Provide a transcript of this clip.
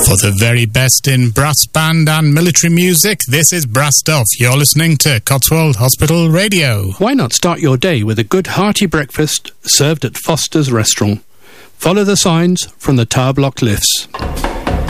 For the very best in brass band and military music, this is Brassed Off. You're listening to Cotswold Hospital Radio. Why not start your day with a good hearty breakfast served at Foster's Restaurant? Follow the signs from the tower block lifts.